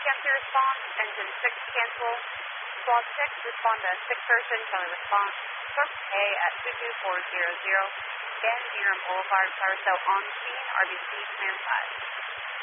empty response, engine 6 cancel. Squad 6, respond to 6 person, Kelly response. Source A at 22400. Scan Ingram Boulevard, Power Cell on scene, RBC, command 5.